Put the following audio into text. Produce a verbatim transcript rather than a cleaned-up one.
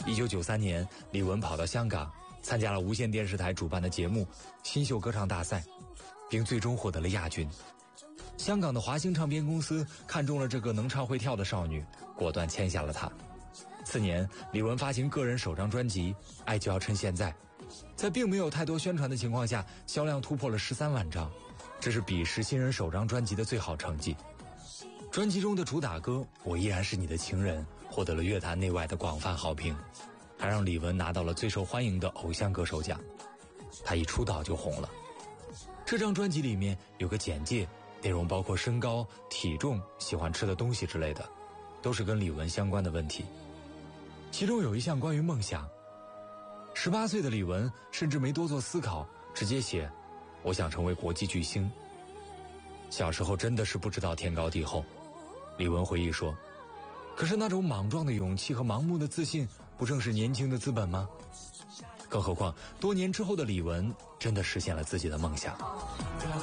一九九三年，李玟跑到香港，参加了无线电视台主办的节目《新秀歌唱大赛》，并最终获得了亚军。香港的华星唱片公司看中了这个能唱会跳的少女，果断签下了她。次年，李玟发行个人首张专辑《爱就要趁现在》，在并没有太多宣传的情况下，销量突破了十三万张，这是彼时新人首张专辑的最好成绩。专辑中的主打歌《我依然是你的情人》获得了乐坛内外的广泛好评，还让李玟拿到了最受欢迎的偶像歌手奖。她一出道就红了。这张专辑里面有个简介，内容包括身高、体重、喜欢吃的东西之类的，都是跟李玟相关的问题。其中有一项关于梦想，十八岁的李玟甚至没多做思考，直接写我想成为国际巨星。小时候真的是不知道天高地厚。李玟回忆说，可是那种莽撞的勇气和盲目的自信，不正是年轻的资本吗？更何况多年之后的李玟真的实现了自己的梦想。